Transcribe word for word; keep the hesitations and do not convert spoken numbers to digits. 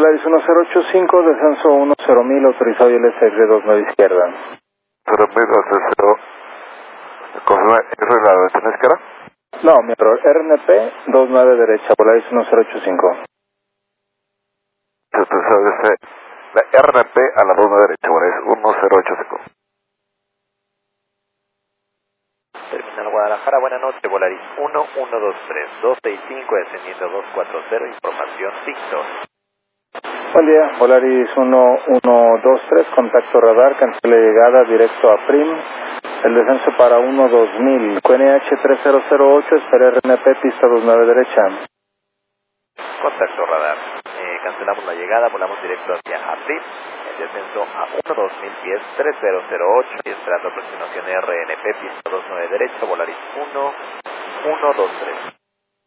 Polaris uno cero ocho cinco, descenso uno cero mil, autorizado I L S R dos nueve izquierda. cero mil, cero, confirma, ¿es la ventana izquierda? No, mi error, R N P dos nueve derecha, Polaris uno cero ocho cinco. Entonces, la R N P a la dos nueve derecha, Polaris uno cero ocho cinco. Terminal Guadalajara, buenas noches, Polaris uno uno dos tres, dos seis cinco, descendiendo dos cuatro cero, información Víctor. Buen día, Polaris uno uno dos tres, contacto radar, cancela llegada directo a Prim. El descenso para uno dos mil, Q N H tres cero cero ocho, espera R N P, pista dos nueve derecha. Contacto radar. Eh, cancelamos la llegada, volamos directo hacia Aprim. El descenso a uno dos mil pies, tres cero cero ocho y esperando aproximación R N P, pista dos nueve derecha, Polaris uno uno dos tres.